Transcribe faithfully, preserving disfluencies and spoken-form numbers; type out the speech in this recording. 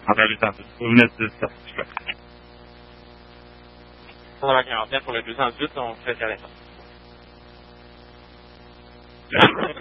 En rajoutant tout. Vous venez de certificat. Pour la quarantaine, pour le deux cent dix-huit, on fait ça.